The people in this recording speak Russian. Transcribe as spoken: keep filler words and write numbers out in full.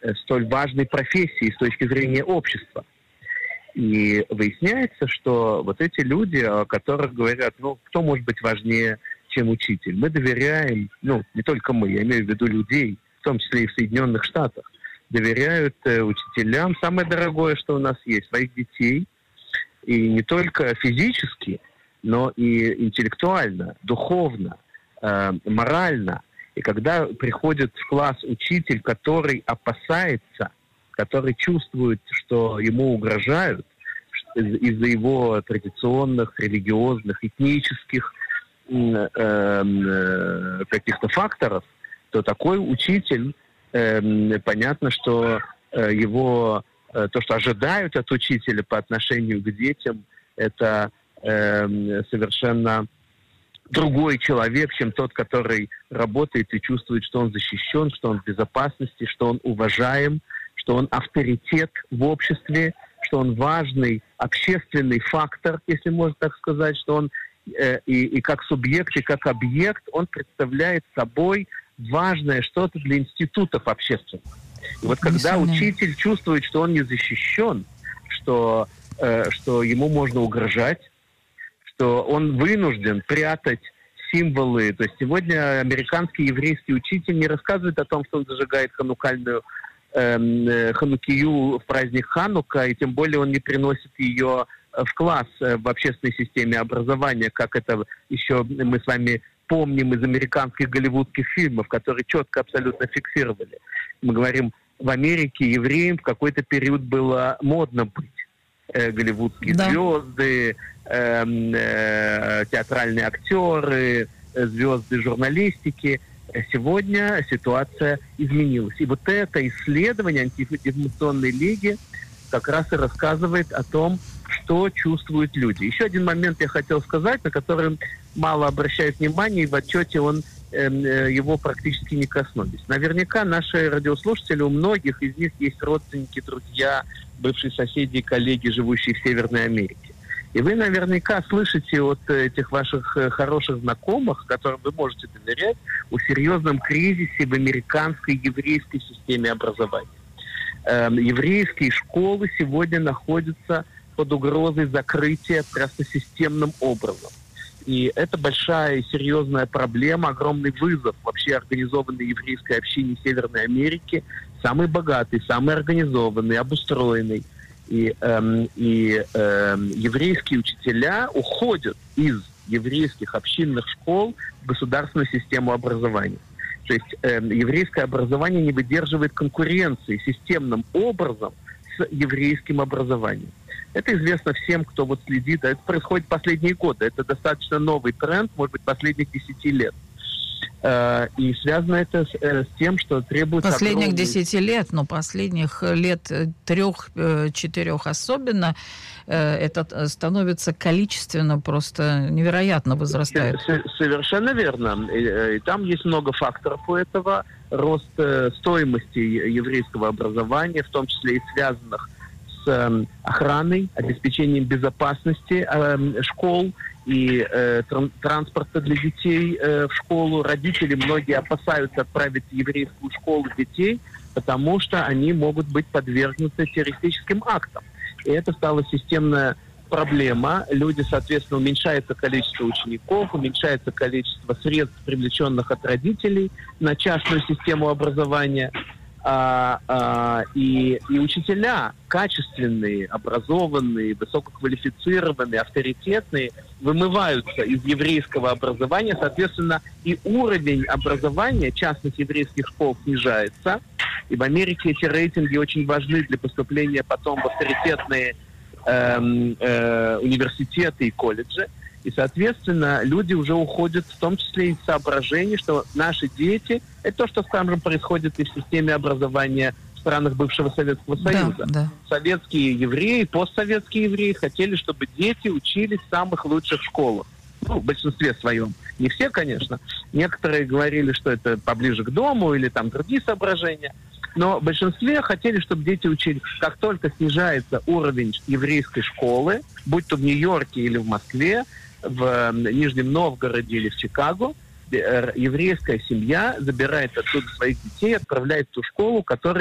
столь важной профессии с точки зрения общества. И выясняется, что вот эти люди, о которых говорят, ну, кто может быть важнее, чем учитель? Мы доверяем, ну, не только мы, я имею в виду людей, в том числе и в Соединенных Штатах, доверяют э, учителям самое дорогое, что у нас есть, своих детей. И не только физически, но и интеллектуально, духовно, э, морально. И когда приходит в класс учитель, который опасается, который чувствует, что ему угрожают из-за его традиционных, религиозных, этнических э, э, каких-то факторов, то такой учитель, э, понятно, что э, его, э, то, что ожидают от учителя по отношению к детям, это э, совершенно другой человек, чем тот, который работает и чувствует, что он защищен, что он в безопасности, что он уважаем, что он авторитет в обществе, что он важный общественный фактор, если можно так сказать, что он э, и, и как субъект, и как объект, он представляет собой важное что-то для институтов общественных. И вот когда учитель чувствует, что он не защищен, что, э, что ему можно угрожать, что он вынужден прятать символы. То есть сегодня американский еврейский учитель не рассказывает о том, что он зажигает ханукальную э, ханукию в праздник Ханука, и тем более он не приносит ее в класс э, в общественной системе образования, как это еще мы с вами помним из американских голливудских фильмов, которые четко абсолютно фиксировали. Мы говорим, в Америке евреям в какой-то период было модно быть. Э, голливудские да. звезды, э, э, театральные актеры, э, звезды журналистики. Сегодня ситуация изменилась. И вот это исследование антидефамационной лиги как раз и рассказывает о том, что чувствуют люди. Еще один момент я хотел сказать, на который мало обращают внимания, и в отчете он, э, его практически не коснулись. Наверняка наши радиослушатели, у многих из них есть родственники, друзья, бывшие соседи и коллеги, живущие в Северной Америке. И вы наверняка слышите от этих ваших хороших знакомых, которым вы можете доверять, о серьезном кризисе в американской еврейской системе образования. Э, еврейские школы сегодня находятся под угрозой закрытия просто системным образом. И это большая и серьезная проблема, огромный вызов вообще организованной еврейской общине Северной Америки, самый богатый, самый организованный, обустроенный. И, эм, и эм, еврейские учителя уходят из еврейских общинных школ в государственную систему образования. То есть эм, еврейское образование не выдерживает конкуренции системным образом с еврейским образованием. Это известно всем, кто вот следит. Это происходит последние годы. Это достаточно новый тренд, может быть, последних десяти лет. И связано это с, с тем, что требуется... Последних огромный... десяти лет, но последних лет трех-четырех особенно, это становится количественно просто невероятно возрастает. Совершенно верно. И, и там есть много факторов у этого. Рост стоимости еврейского образования, в том числе и связанных с охраной, обеспечением безопасности э, школ и э, тран- транспорта для детей э, в школу. Родители многие опасаются отправить в еврейскую школу детей, потому что они могут быть подвергнуты террористическим актам. И это стала системная проблема. Люди, соответственно, уменьшается количество учеников, уменьшается количество средств, привлеченных от родителей на частную систему образования. А, а, и, и учителя качественные, образованные, высококвалифицированные, авторитетные вымываются из еврейского образования. Соответственно, и уровень образования частных еврейских школ снижается. И в Америке эти рейтинги очень важны для поступления потом в авторитетные э, э, университеты и колледжи. И, соответственно, люди уже уходят в том числе из соображений, что наши дети, это то, что, скажем, происходит и в системе образования в странах бывшего Советского Союза. Да, да. Советские евреи, постсоветские евреи хотели, чтобы дети учились в самых лучших школах. Ну, в большинстве своем. Не все, конечно. Некоторые говорили, что это поближе к дому или там другие соображения. Но в большинстве хотели, чтобы дети учились. Как только снижается уровень еврейской школы, будь то в Нью-Йорке или в Москве, в Нижнем Новгороде или в Чикаго, еврейская семья забирает оттуда своих детей, отправляет в ту школу, которая